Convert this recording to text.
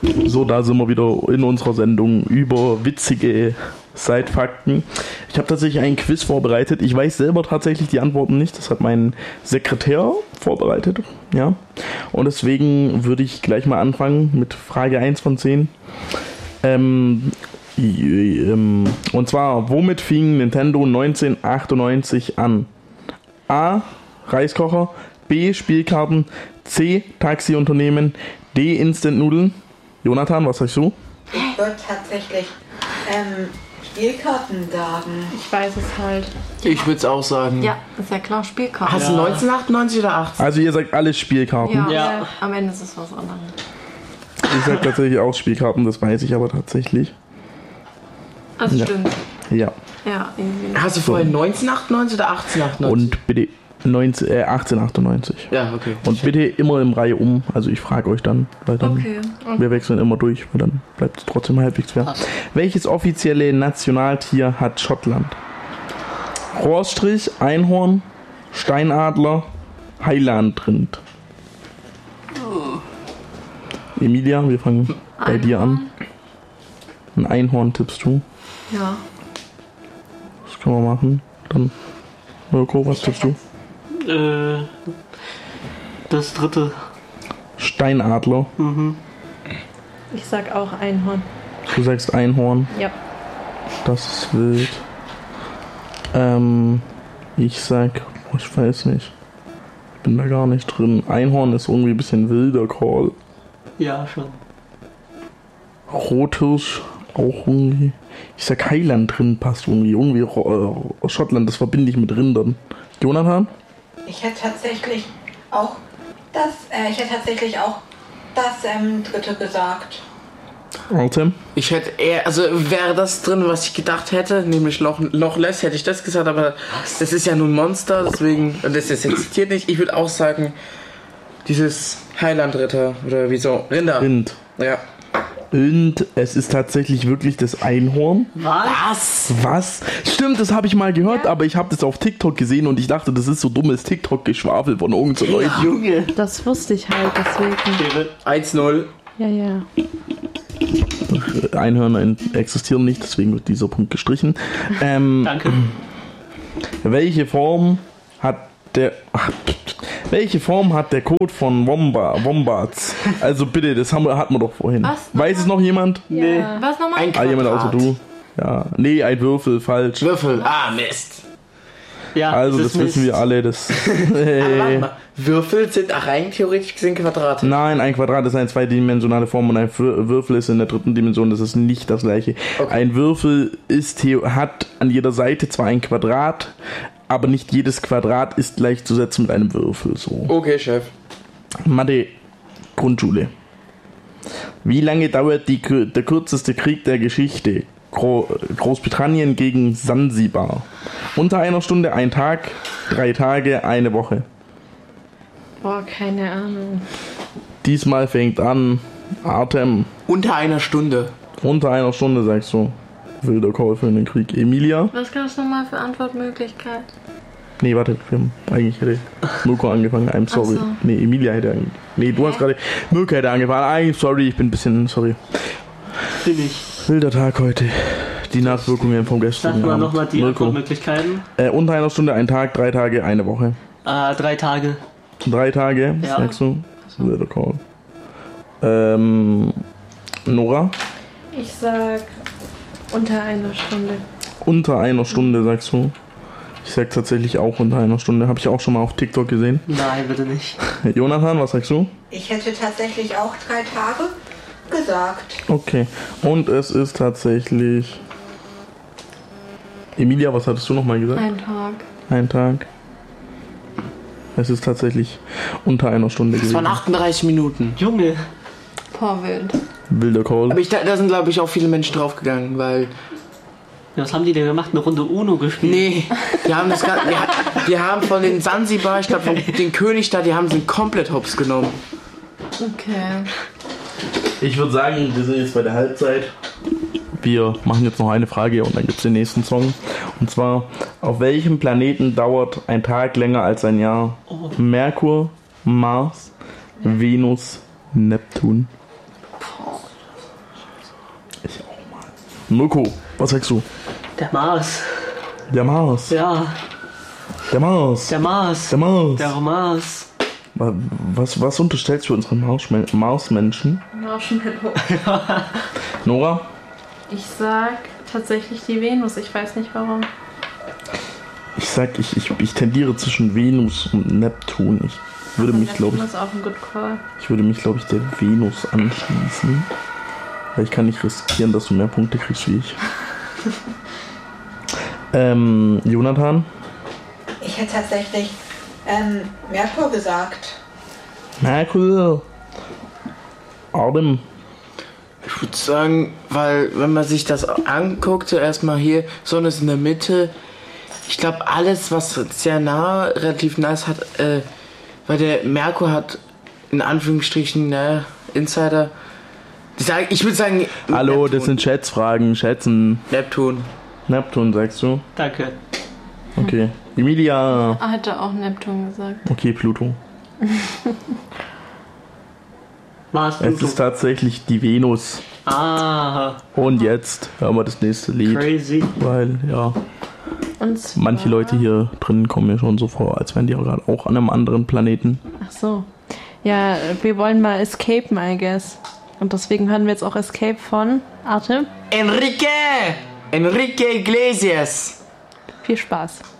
So, da sind wir wieder in unserer Sendung über witzige Side-Fakten. Ich habe tatsächlich einen Quiz vorbereitet. Ich weiß selber tatsächlich die Antworten nicht. Das hat mein Sekretär vorbereitet. Ja. Und deswegen würde ich gleich mal anfangen mit Frage 1 von 10. Und zwar, womit fing Nintendo 1998 an? A. Reiskocher, B. Spielkarten, C. Taxiunternehmen, D. Instant-Nudeln. Jonathan, was sagst du? Ich würde tatsächlich Spielkarten sagen. Ich weiß es halt. Ich würde es auch sagen. Ja, ist ja klar, Spielkarten. Hast du 1998 oder 18? Also ihr sagt alles Spielkarten. Ja, am Ende ist es was anderes. Ich sag tatsächlich auch Spielkarten, das weiß ich aber tatsächlich. Also Ja. stimmt. Ja. Ja, irgendwie. Hast du vorhin 1998 oder 1898? Und bitte 1898. Ja, okay. Und bitte immer in Reihe um. Also ich frage euch dann, weil dann Okay. wir wechseln immer durch, weil dann bleibt es trotzdem halbwegs fair. Welches offizielle Nationaltier hat Schottland? Rohrstrich, Einhorn, Steinadler, Highlandrind. Emilia, wir fangen bei dir an. Ein Einhorn tippst du. Ja. Das können wir machen. Dann Mirko, was tippst du? Das dritte. Steinadler. Ich sag auch Einhorn. Du sagst Einhorn. Ja. Das ist wild. Ich sag, ich weiß nicht. Ich bin da gar nicht drin. Einhorn ist irgendwie ein bisschen wilder Call. Ja, schon. Rothirsch auch irgendwie. Ich sag Highland drin passt irgendwie. Irgendwie Schottland, das verbinde ich mit Rindern. Jonathan? Ich hätte tatsächlich auch das dritte gesagt. Artem? Ich hätte eher, also wäre das drin, was ich gedacht hätte, nämlich Loch Ness, hätte ich das gesagt, aber das ist ja nur ein Monster, deswegen, und das existiert nicht. Ich würde auch sagen, dieses Highland-Ritter, oder wieso? Rinder. Rind. Ja. Und es ist tatsächlich wirklich das Einhorn. Was? Was? Stimmt, das habe ich mal gehört, aber ich habe das auf TikTok gesehen und ich dachte, das ist so dummes TikTok-Geschwafel von irgendeinen Leuten. Junge. Das wusste ich halt, deswegen. 1-0. Ja. Einhörner existieren nicht, deswegen wird dieser Punkt gestrichen. Danke. Welche Form hat der Code von Wombats? Also bitte, das hatten wir doch vorhin. Was? Weiß es noch jemand? Nee. Was nochmal? Ein Jemand außer Quadrat. du? Ja. Nee, ein Würfel, falsch. Würfel. Ah, Mist. Ja, Also das wissen wir alle. Das Warte mal. Würfel sind rein theoretisch gesehen Quadrate. Nein, ein Quadrat ist eine zweidimensionale Form und ein Würfel ist in der dritten Dimension. Das ist nicht das gleiche. Okay. Ein Würfel hat an jeder Seite zwar ein Quadrat, aber nicht jedes Quadrat ist gleichzusetzen mit einem Würfel. So. Okay, Chef. Mathe, Grundschule. Wie lange dauert der kürzeste Krieg der Geschichte? Großbritannien gegen Sansibar. Unter einer Stunde, ein Tag, 3 Tage, eine Woche. Boah, keine Ahnung. Diesmal fängt an Artem. Unter einer Stunde. Unter einer Stunde, sagst du. Wilder Call für den Krieg. Emilia? Was gab es nochmal für Antwortmöglichkeit? Nee, warte, eigentlich hätte Mirko angefangen. I'm sorry. Ach so. Nee, Emilia hätte angefangen. Nee, du hast gerade. Mirko hätte angefangen. I'm sorry, ich bin ein bisschen sorry. Bin ich. Wilder Tag heute. Die Nachwirkungen vom Sag gestrigen mal Abend. nochmal die Mirko. Antwortmöglichkeiten. Unter einer Stunde, ein Tag, 3 Tage, eine Woche. 3 Tage. 3 Tage, Ja. sagst du? Wilder Call. Nora? Ich sag unter einer Stunde. Unter einer Stunde, sagst du? Ich sag tatsächlich auch unter einer Stunde. Habe ich auch schon mal auf TikTok gesehen. Nein, bitte nicht. Jonathan, was sagst du? Ich hätte tatsächlich auch 3 Tage gesagt. Okay. Und es ist tatsächlich... Emilia, was hattest du nochmal gesagt? Ein Tag. Ein Tag. Es ist tatsächlich unter einer Stunde Das waren gewesen. 38 Minuten. Junge. Boah, wild. Wilder Call. Aber da sind, glaube ich, auch viele Menschen draufgegangen, weil... Was haben die denn gemacht? Eine Runde Uno gespielt? Nee, die haben von den Sansibar, ich glaube von den König da, die haben sie komplett hops genommen. Okay. Ich würde sagen, wir sind jetzt bei der Halbzeit. Wir machen jetzt noch eine Frage und dann gibt es den nächsten Song. Und zwar, auf welchem Planeten dauert ein Tag länger als ein Jahr? Merkur, Mars, Venus, Neptun. Mirko, was sagst du? Der Mars. Der Mars. Ja, Der Mars. der Mars. Der Mars. Der Mars. Was unterstellst du unseren Marsmenschen? Marshmallow. Nora? Ich sag tatsächlich die Venus. Ich weiß nicht warum. Ich sag, ich tendiere zwischen Venus und Neptun. Ich würde mich, glaube Das ist auch ein good call. ich, der Venus anschließen. Weil ich kann nicht riskieren, dass du mehr Punkte kriegst wie ich. Jonathan? Ich hätte tatsächlich Merkur gesagt. Merkur. Adam. Ich würde sagen, weil wenn man sich das anguckt, so erstmal hier, Sonne ist in der Mitte. Ich glaube, alles, was sehr nah, relativ nah ist, hat, weil der Merkur hat, in Anführungsstrichen, Insider. Ich würde sagen, Hallo, Neptun. das sind Schätzfragen. Schätzen. Neptun. Neptun, sagst du? Danke. Okay. Emilia. Hatte auch Neptun gesagt. Okay, Pluto. Mars, Es Pluto. ist tatsächlich die Venus. Ah, Und jetzt hören wir das nächste Lied. crazy. Weil, ja, Und zwar, manche Leute hier drin kommen mir schon so vor, als wären die gerade auch an einem anderen Planeten. Ach so. Ja, wir wollen mal escapen, I guess. Und deswegen hören wir jetzt auch Escape von Arte. Enrique Iglesias. Viel Spaß.